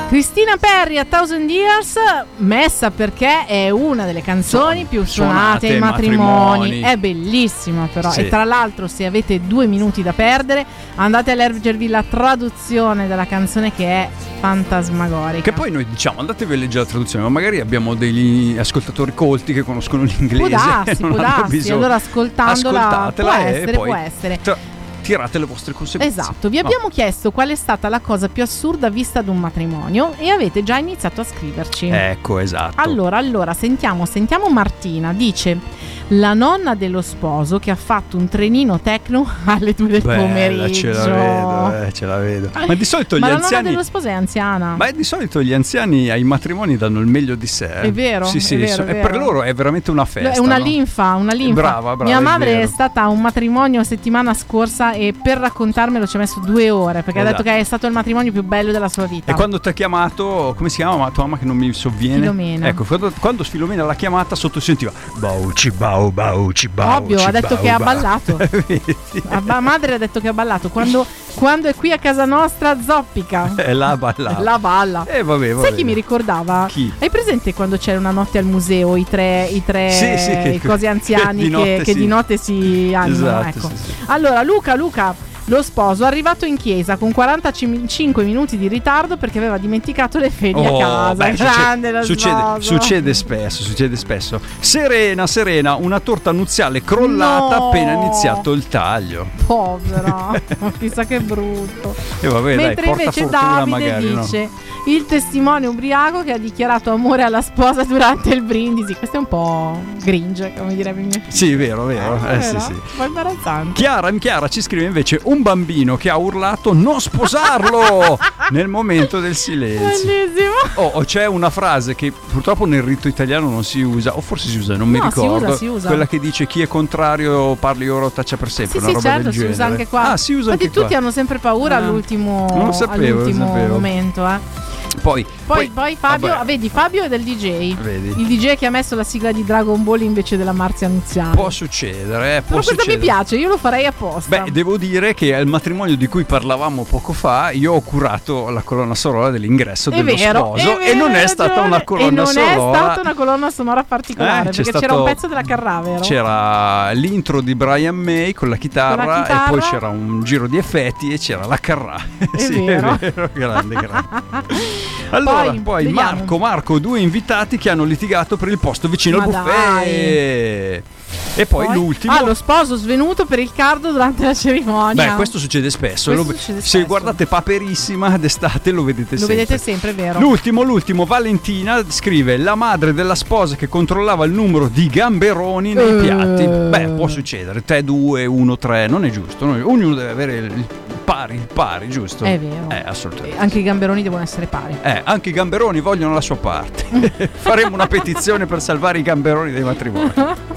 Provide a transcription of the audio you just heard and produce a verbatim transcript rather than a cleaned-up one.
Christina Perri, A Thousand Years, messa perché è una delle canzoni più suonate ai matrimoni. matrimoni. È bellissima però, sì. E tra l'altro se avete due minuti da perdere andate a leggervi la traduzione della canzone che è fantasmagorica. Che poi noi diciamo andatevi a leggere la traduzione, ma magari abbiamo degli ascoltatori colti che conoscono l'inglese. Può darsi, può darsi, allora ascoltandola può essere, può essere. Tra- tirate le vostre conseguenze. Esatto, vi abbiamo no. chiesto qual è stata la cosa più assurda vista ad un matrimonio e avete già iniziato a scriverci. Ecco, esatto. Allora, allora, sentiamo, sentiamo Martina, dice: la nonna dello sposo che ha fatto un trenino tecno alle due del Bella, pomeriggio. Ce la vedo, eh, ce la vedo. Ma di solito gli Ma anziani. Ma la nonna dello sposo è anziana. Ma di solito gli anziani ai matrimoni danno il meglio di sé. È vero. Sì, sì, è vero, so, è e vero. per loro è veramente una festa. È una no? linfa, una linfa. Brava, brava. Mia madre è, è stata a un matrimonio settimana scorsa e per raccontarmelo ci ha messo due ore perché esatto. ha detto che è stato il matrimonio più bello della sua vita. E quando ti ha chiamato, come si chiama tua mamma che non mi sovviene? Filomena. Ecco, quando, quando Filomena l'ha chiamata sotto si sentiva bauci bau bauci bau. Ovvio, ci ha detto bau, che ha bau. ballato. La madre ha detto che ha ballato. Quando, quando è qui a casa nostra zoppica. E la balla. La balla. Eh, vabbè, vabbè. Sai chi mi ricordava? Chi? Hai presente quando c'era una notte al museo i tre, i tre sì, sì, che, i cosi anziani che di notte, che, che sì. di notte si hanno? Esatto, ecco. sì, sì. Allora, Luca, Luca. Lo sposo è arrivato in chiesa con quarantacinque minuti di ritardo perché aveva dimenticato le fedi oh, a casa. Beh, Grande succede, lo succede, succede spesso, succede spesso. Serena, Serena, una torta nuziale crollata no. appena iniziato il taglio. Povera, chissà che brutto. E vabbè, mentre dai, porta invece fortuna Davide magari, dice no? il testimone ubriaco che ha dichiarato amore alla sposa durante il brindisi. Questo è un po' cringe, come direbbe mio figlio. Sì, vero, vero, eh, eh, vero? sì, sì. Un po' imbarazzante. Chiara, Chiara ci scrive invece un bambino che ha urlato non sposarlo nel momento del silenzio. Bellissimo. Oh, oh, c'è una frase che purtroppo nel rito italiano non si usa, o forse si usa, non mi no, ricordo. Si usa, si usa. Quella che dice chi è contrario parli ora o taccia per sempre. Sì, una sì, roba certo, del si genere. usa anche qua. Ah, si usa Infatti anche qua. tutti hanno sempre paura ah, all'ultimo, non lo sapevo, all'ultimo lo sapevo. momento, eh. Poi, poi, poi, poi Fabio, vabbè. vedi, Fabio è del D J. Vedi. Il D J che ha messo la sigla di Dragon Ball invece della Marzia Nuziale. Può succedere, eh, può Però questo succedere. mi piace, io lo farei apposta. Beh, devo dire che al matrimonio di cui parlavamo poco fa io ho curato la colonna sonora dell'ingresso è dello vero, sposo è vero, e non è stata una colonna sonora. E non è stata una colonna sonora particolare, eh, perché stato, c'era un pezzo della Carrà, vero? C'era l'intro di Brian May con la chitarra, con la chitarra. E poi c'era un giro di effetti e c'era la Carrà. È sì, vero. è vero, grande, grande. Allora, poi, poi Marco, Marco, due invitati che hanno litigato per il posto vicino Ma al buffet. Dai. E poi, poi l'ultimo. Ah, lo sposo svenuto per il cardo durante la cerimonia. Beh, questo succede spesso. Questo lo, succede se spesso. guardate Paperissima d'estate lo vedete lo sempre. Lo vedete sempre, è vero. L'ultimo, l'ultimo, Valentina scrive: la madre della sposa che controllava il numero di gamberoni nei uh. piatti. Beh, può succedere. Te due, uno, tre, non è giusto. Non è, ognuno deve avere il pari, il pari, giusto? È vero. Eh, assolutamente. Anche i gamberoni devono essere pari. Eh, anche i gamberoni vogliono la sua parte. Faremo una petizione per salvare i gamberoni dei matrimoni.